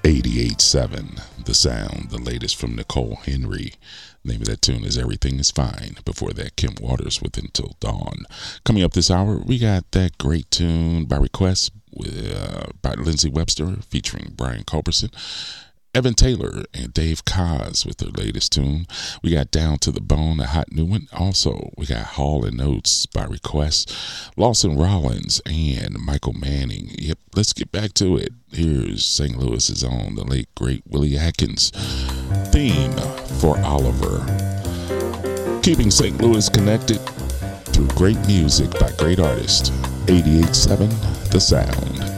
88.7 The Sound, the latest from Nicole Henry. The name of that tune is Everything Is Fine. Before that, Kim Waters with Until Dawn. Coming up this hour, we got that great tune by request by Lindsey Webster featuring Brian Culberson. Evan Taylor and Dave Koz with their latest tune. We got Down to the Bone, a hot new one. Also, we got Hall and Oates by request, Lawson Rollins and Michael Manning. Yep, let's get back to it. Here's St. Louis's own, the late great Willie Atkins theme for Oliver. Keeping St. Louis connected through great music by great artists. 88.7 The Sound.